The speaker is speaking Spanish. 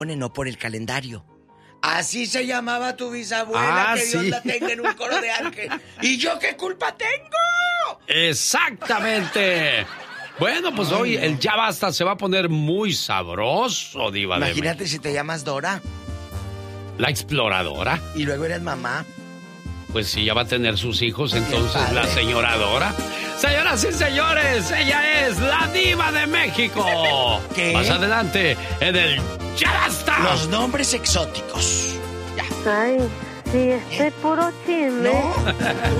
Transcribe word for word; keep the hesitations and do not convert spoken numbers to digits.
no por el calendario. Así se llamaba tu bisabuela, ah, que Dios sí. la tenga en un coro de ángel. ¿Y yo qué culpa tengo? Exactamente. Bueno, pues Ay, hoy no. el Ya Basta se va a poner muy sabroso, Diva de Imagínate México. si te llamas Dora La exploradora. y luego eres mamá. Pues sí, ya va a tener sus hijos, entonces padre. la señora Dora. Señoras y señores, ella es la Diva de México. ¿Qué? Más adelante, en el Ya Basta. Los nombres exóticos. Ya. Ay, sí, este puro chisme. No.